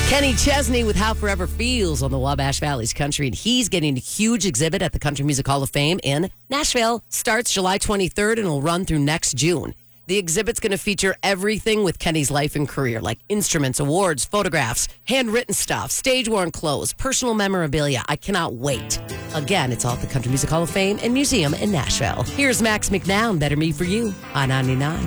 Kenny Chesney with How Forever Feels on the Wabash Valley's Country, and he's getting a huge exhibit at the Country Music Hall of Fame in Nashville. Starts July 23rd and will run through next June. The exhibit's going to feature everything with Kenny's life and career, like instruments, awards, photographs, handwritten stuff, stage-worn clothes, personal memorabilia. I cannot wait. Again, it's all at the Country Music Hall of Fame and Museum in Nashville. Here's Max McNown, Better Me For You on 99.